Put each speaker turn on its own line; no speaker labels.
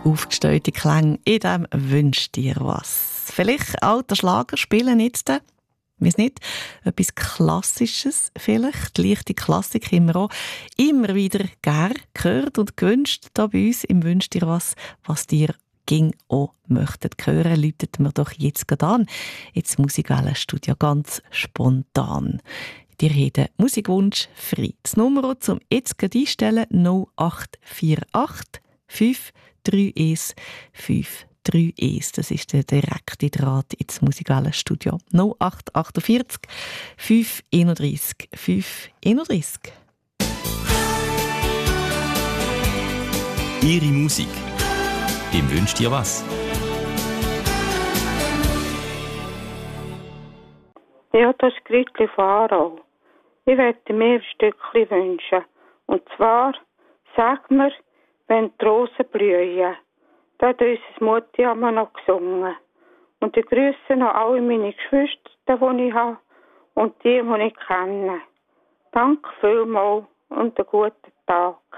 aufgestellte Klänge in diesem «Wünsch dir was». Vielleicht alte Schlager spielen jetzt, weiss nicht, etwas Klassisches vielleicht, leichte Klassik haben wir auch immer wieder gern gehört und gewünscht hier bei uns im «Wünsch dir was dir ging auch möchtet hören, läutet mir doch jetzt gerade an. Jetzt Musikwellenstudio ganz spontan. Ihr habt einen Musikwunsch frei. Das Nummer zum jetzt gerade einstellen 0848 531 531. Das ist der direkte Draht ins Musikwellenstudio 0848 531 531.
Ihre Musik. Im «Wünsch dir was».
Ja, das ist Gritli von Aarau. Ich möchte mir ein Stückchen wünschen. Und zwar, sag mir, wenn die Rosen blühen. Da hat unsere Mutti einmal noch gesungen. Und ich grüße noch alle meine Geschwister, die ich habe, und die ich kenne. Danke vielmals und einen guten Tag.